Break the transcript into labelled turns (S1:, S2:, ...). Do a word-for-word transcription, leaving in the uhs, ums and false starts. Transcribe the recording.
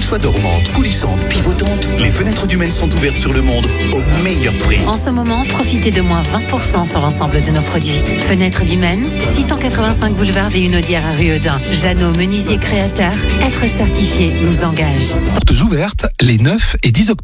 S1: soient dormantes, coulissantes, pivotantes, les fenêtres du Maine sont ouvertes sur le monde au meilleur prix.
S2: En ce moment, profitez de moins vingt pour cent sur l'ensemble de nos produits. Fenêtres du Maine, six cent quatre-vingt-cinq boulevard des Hunaudières à Ruaudin. Jeannot, menuisier créateur, être certifié nous engage.
S3: Portes ouvertes les neuf et dix octobre.